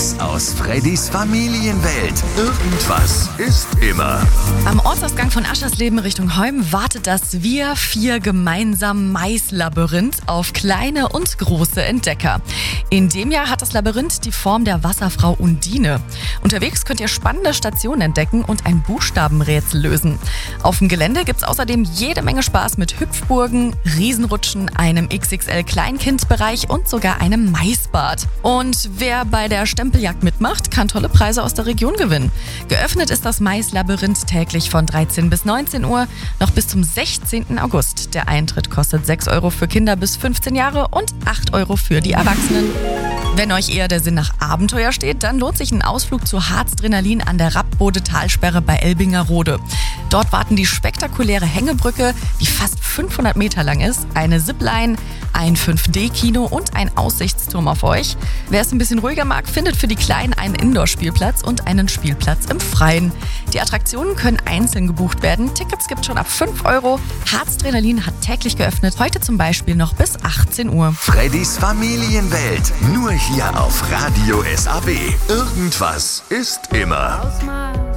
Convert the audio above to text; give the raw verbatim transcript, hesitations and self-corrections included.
Tricks aus Freddys Familienwelt. Irgendwas ist immer. Am Ortsausgang von Aschersleben Richtung Heum wartet das Wir vier gemeinsam Maislabyrinth auf kleine und große Entdecker. In dem Jahr hat das Labyrinth die Form der Wasserfrau Undine. Unterwegs könnt ihr spannende Stationen entdecken und ein Buchstabenrätsel lösen. Auf dem Gelände gibt's außerdem jede Menge Spaß mit Hüpfburgen, Riesenrutschen, einem X X L-Kleinkindbereich und sogar einem Maisbad. Und wer bei der Stempeljagd mitmacht, kann tolle Preise aus der Region gewinnen. Geöffnet ist das Maislabyrinth täglich von dreizehn bis neunzehn Uhr, noch bis zum sechzehnten August. Der Eintritt kostet sechs Euro für Kinder bis fünfzehn Jahre und acht Euro für die Erwachsenen. Wenn euch eher der Sinn nach Abenteuer steht, dann lohnt sich ein Ausflug zu Harzdrenalin an der Rappbode-Talsperre bei Elbingerode. Dort warten die spektakuläre Hängebrücke, die fast fünfhundert Meter lang ist, eine Zipline, ein fünf D Kino und ein Aussichtsturm auf euch. Wer es ein bisschen ruhiger mag, findet für die Kleinen einen Indoor-Spielplatz und einen Spielplatz im Freien. Die Attraktionen können einzeln gebucht werden. Tickets gibt es schon ab fünf Euro. Harzdrenalin hat täglich geöffnet, heute zum Beispiel noch bis achtzehn Uhr. Freddys Familienwelt. Nur hier auf Radio S A B. Irgendwas ist immer.